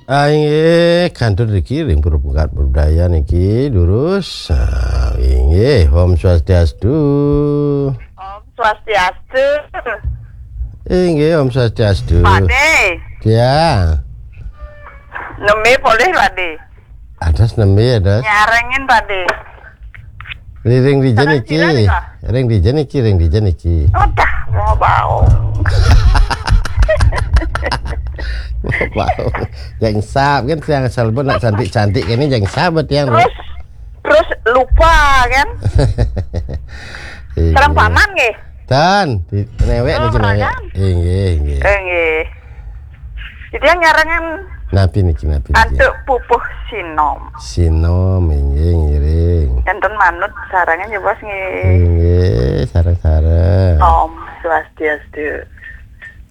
Inggih kantor niki ring Perpustakaan Budaya niki lurus. Inggih Om Swastiastu. Om Swastiastu. Inggih Om Swastiastu. Pakde. Ya. Nembe boleh Pakde. Adas nembe adas. Nyarengin Pakde. Ring di niki. Ring di niki. Udah mau bau. Wow, yang sab kan yang salbon nak cantik-cantik ini yang sahabat yang terus lupa kan. Serang paman nggih. Dan di newek niki newek. Nggih. Jadi yang nyarangan napi niki. Antuk pupuh sinom. Sinom nggih ngiring. Enten manut sarangan ya Bos nggih. Nggih, sareng-sareng. Om Swastiastu.